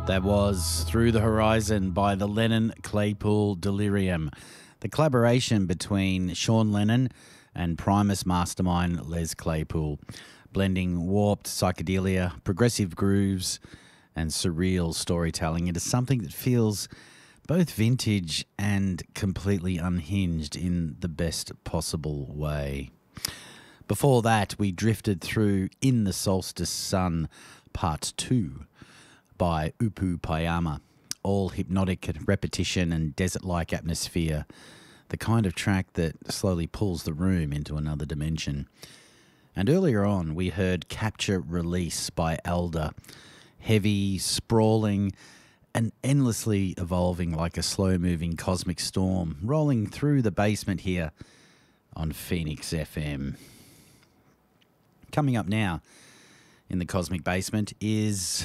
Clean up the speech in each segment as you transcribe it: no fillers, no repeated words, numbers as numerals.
That was Through the Horizon by the Lennon Claypool Delirium, the collaboration between Sean Lennon and Primus mastermind Les Claypool, blending warped psychedelia, progressive grooves, and surreal storytelling into something that feels both vintage and completely unhinged in the best possible way. Before that, we drifted through In the Solstice Sun Part 2 by Upu Payama, all hypnotic repetition and desert-like atmosphere, the kind of track that slowly pulls the room into another dimension. And earlier on, we heard Capture Release by Elder, heavy, sprawling, and endlessly evolving like a slow-moving cosmic storm, rolling through the basement here on Phoenix FM. Coming up now in the Cosmic Basement is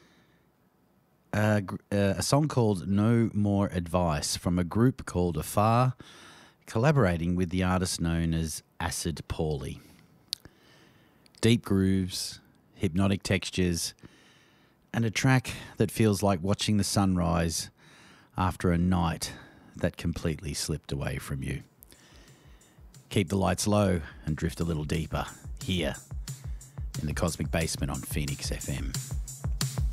a song called No More Advice from a group called Afar, collaborating with the artist known as Acid Pauly. Deep grooves, hypnotic textures, and a track that feels like watching the sunrise after a night that completely slipped away from you. Keep the lights low and drift a little deeper here in the Cosmic Basement on Phoenix FM.